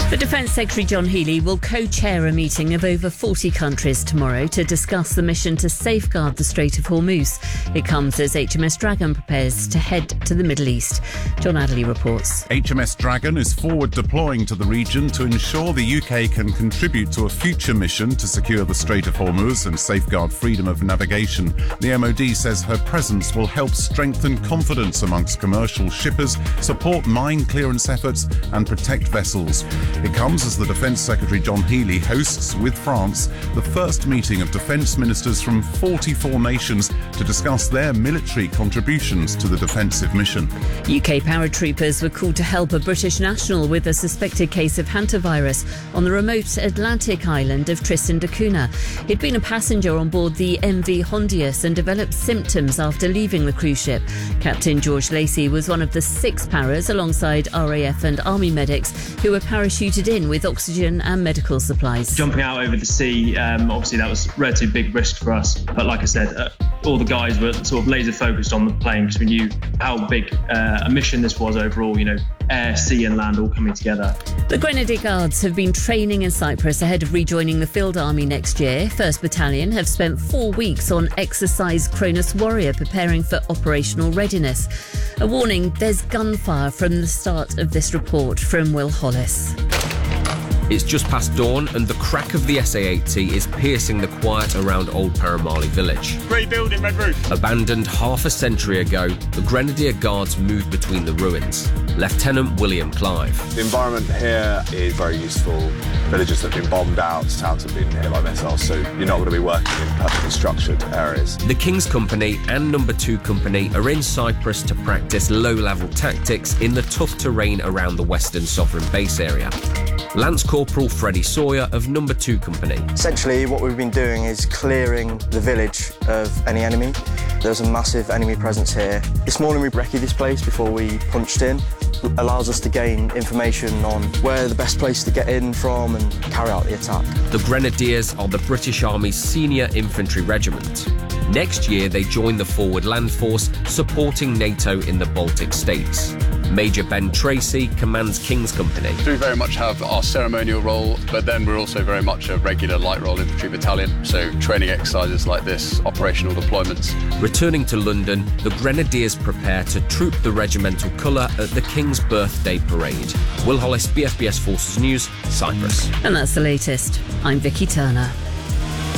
The Defence Secretary John Healey will co-chair a meeting of over 40 countries tomorrow to discuss the mission to safeguard the Strait of Hormuz. It comes as HMS Dragon prepares to head to the Middle East. John Adderley reports. HMS Dragon is forward deploying to the region to ensure the UK can contribute to a future mission to secure the Strait of Hormuz and safeguard freedom of navigation. The MOD says her presence will help strengthen confidence amongst commercial shippers, support mine clearance efforts and protect vessels. It comes as the Defence Secretary John Healey hosts, with France, the first meeting of defence ministers from 44 nations to discuss their military contributions to the defensive mission. UK paratroopers were called to help a British national with a suspected case of hantavirus on the remote Atlantic island of Tristan da Cunha. He'd been a passenger on board the MV Hondius and developed symptoms after leaving the cruise ship. Captain George Lacey was one of the 6 paras alongside RAF and Army medics who were parachuted in with oxygen and medical supplies. Jumping out over the sea, obviously that was a relatively big risk for us. But like I said, all the guys were sort of laser focused on the plane because we knew how big a mission this was overall, air, sea and land all coming together. The Grenadier Guards have been training in Cyprus ahead of rejoining the Field Army next year. 1st Battalion have spent 4 weeks on Exercise Cronus Warrior preparing for operational readiness. A warning, there's gunfire from the start of this report from Will Hollis. It's just past dawn and the crack of the SA-80 is piercing the quiet around Old Paramali village. Great building, red roof. Abandoned half a century ago, the Grenadier Guards moved between the ruins. Lieutenant William Clive. The environment here is very useful. Villages that have been bombed out, towns have been hit by missiles, so you're not going to be working in perfectly structured areas. The King's Company and No. 2 Company are in Cyprus to practice low-level tactics in the tough terrain around the Western Sovereign Base area. Lance Corporal Freddie Sawyer of No. 2 Company. Essentially, what we've been doing is clearing the village of any enemy. There's a massive enemy presence here. This morning we recce this place before we punched in. It allows us to gain information on where the best place to get in from and carry out the attack. The Grenadiers are the British Army's senior infantry regiment. Next year, they join the Forward Land Force, supporting NATO in the Baltic states. Major Ben Tracy commands King's Company. We very much have our ceremonial role, but then we're also very much a regular light role infantry battalion, so training exercises like this, operational deployments. Returning to London, the Grenadiers prepare to troop the regimental colour at the King's Birthday Parade. Will Hollis, BFBS Forces News, Cyprus. And that's the latest. I'm Vicky Turner.